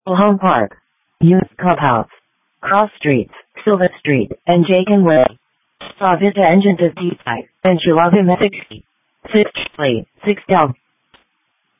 Home Park, Youth Clubhouse, Cross Street, Silver Street, and Jagan Way. Saw Vita Engine of D-Type, and Chulava Sixth Street, 6th